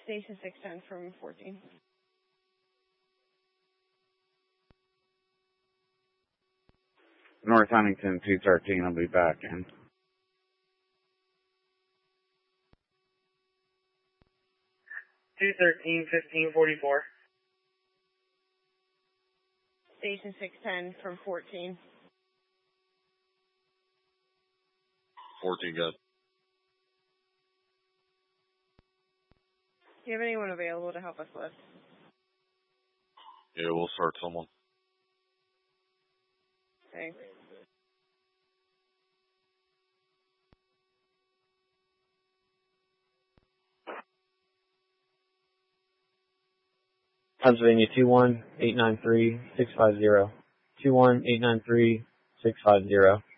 Station 610 from 14. North Huntington 213, I'll be back in. Station 610 from 14. 14, good. Do you have anyone available to help us lift? Yeah, we'll start someone. Thanks. Pennsylvania 21893-650. 21893-650.